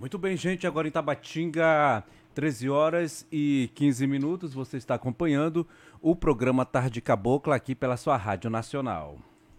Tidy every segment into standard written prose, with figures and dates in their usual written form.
Muito bem, gente. Agora em Tabatinga, 13 horas e 15 minutos. Você está acompanhando o programa Tarde Cabocla aqui pela sua Rádio Nacional.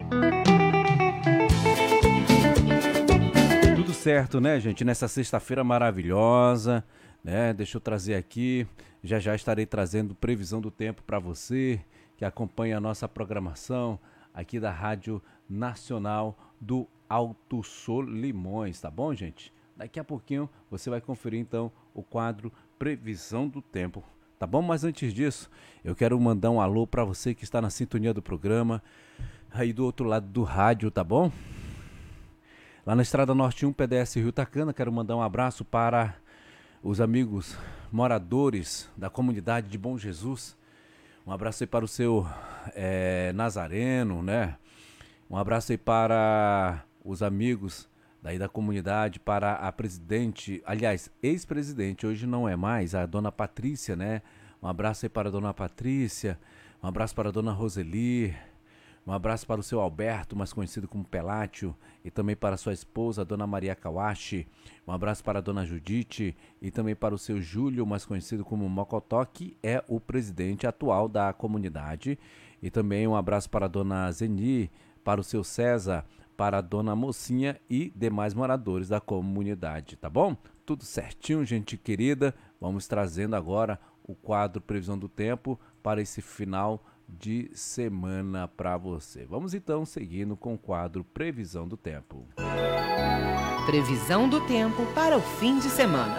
Tudo certo, né, gente? Nessa sexta-feira maravilhosa, né? Deixa eu trazer aqui. Já estarei trazendo previsão do tempo para você que acompanha a nossa programação aqui da Rádio Nacional do Alto Solimões, tá bom, gente? Daqui a pouquinho você vai conferir então o quadro Previsão do Tempo, tá bom? Mas antes disso, eu quero mandar um alô para você que está na sintonia do programa, aí do outro lado do rádio, tá bom? Lá na Estrada Norte 1, PDS Rio Tacana, quero mandar um abraço para os amigos moradores da comunidade de Bom Jesus. Um abraço aí para o seu Nazareno, né? Um abraço aí para os amigos daí da comunidade, para a presidente, aliás, ex-presidente, hoje não é mais, a dona Patrícia, né? Um abraço aí para a dona Patrícia, um abraço para a dona Roseli, um abraço para o seu Alberto, mais conhecido como Pelátio, e também para a sua esposa, a dona Maria Kawashi. Um abraço para a dona Judite e também para o seu Júlio, mais conhecido como Mocotó, que é o presidente atual da comunidade. E também um abraço para a dona Zeni, para o seu César, para a dona Mocinha e demais moradores da comunidade, tá bom? Tudo certinho, gente querida. Vamos trazendo agora o quadro Previsão do Tempo para esse final de semana para você. Vamos então seguindo com o quadro Previsão do Tempo. Previsão do tempo para o fim de semana.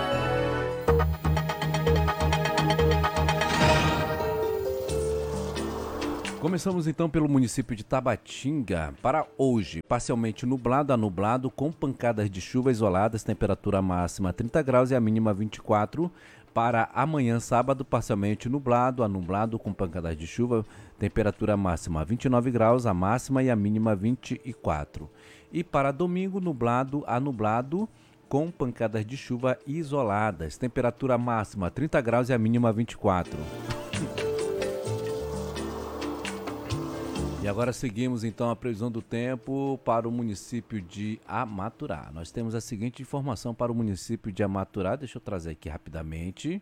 Começamos então pelo município de Tabatinga. Para hoje, parcialmente nublado a nublado, com pancadas de chuva isoladas, temperatura máxima 30 graus e a mínima 24. Para amanhã, sábado, parcialmente nublado a nublado, com pancadas de chuva, temperatura máxima 29 graus, a máxima e a mínima 24. E para domingo, nublado a nublado, com pancadas de chuva isoladas, temperatura máxima 30 graus e a mínima 24. E agora seguimos então a previsão do tempo para o município de Amaturá. Nós temos a seguinte informação para o município de Amaturá, deixa eu trazer aqui rapidamente.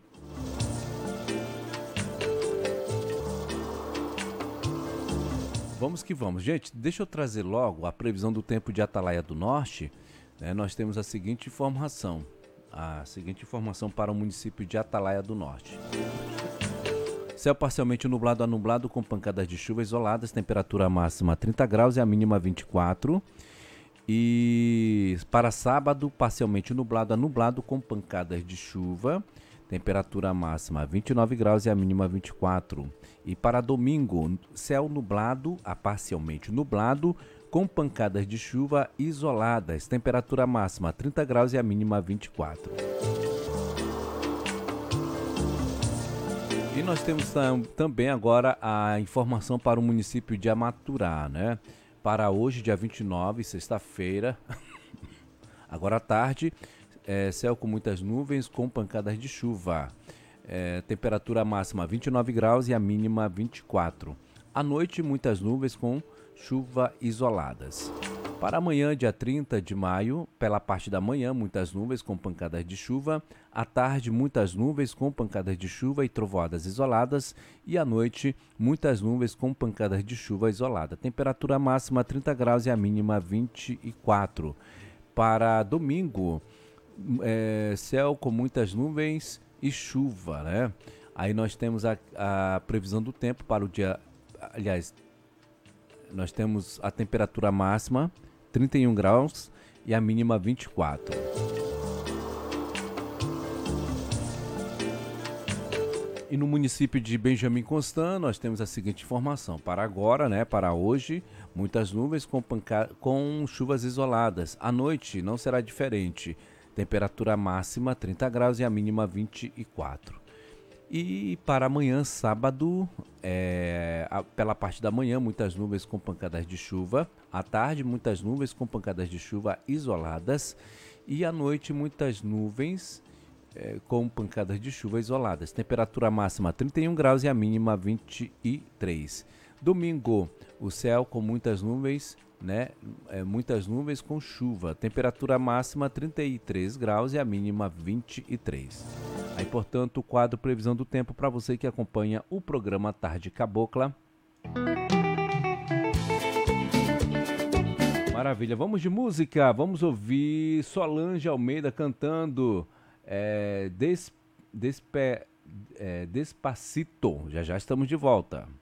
Vamos que vamos. Gente, deixa eu trazer logo a previsão do tempo de Atalaia do Norte. Nós temos a seguinte informação para o município de Atalaia do Norte. Céu parcialmente nublado a nublado, com pancadas de chuva isoladas, temperatura máxima 30 graus e a mínima 24. E para sábado, parcialmente nublado a nublado, com pancadas de chuva, temperatura máxima 29 graus e a mínima 24. E para domingo, céu nublado a parcialmente nublado, com pancadas de chuva isoladas, temperatura máxima 30 graus e a mínima 24. E nós temos também agora a informação para o município de Amaturá, né? Para hoje, dia 29, sexta-feira, agora à tarde, céu com muitas nuvens, com pancadas de chuva. Temperatura máxima 29 graus e a mínima 24. À noite, muitas nuvens com chuva isoladas. Para amanhã, dia 30 de maio, pela parte da manhã, muitas nuvens com pancadas de chuva. À tarde, muitas nuvens com pancadas de chuva e trovoadas isoladas. E à noite, muitas nuvens com pancadas de chuva isolada. Temperatura máxima 30 graus e a mínima 24. Para domingo, céu com muitas nuvens e chuva, né? Aí nós temos a previsão do tempo para o dia... Aliás, nós temos a temperatura máxima 31 graus e a mínima 24. E no município de Benjamin Constant, nós temos a seguinte informação. Para agora, né, para hoje, muitas nuvens com chuvas isoladas. À noite não será diferente. Temperatura máxima 30 graus e a mínima 24. E para amanhã, sábado, pela parte da manhã, muitas nuvens com pancadas de chuva. À tarde, muitas nuvens com pancadas de chuva isoladas. E à noite, muitas nuvens com pancadas de chuva isoladas. Temperatura máxima 31 graus e a mínima 23. Domingo, o céu com muitas nuvens né? Muitas nuvens com chuva. Temperatura máxima 33 graus e a mínima 23. Aí, portanto, o quadro Previsão do Tempo para você que acompanha o programa Tarde Cabocla. Maravilha, vamos de música, vamos ouvir Solange Almeida cantando Despacito. Já já estamos de volta.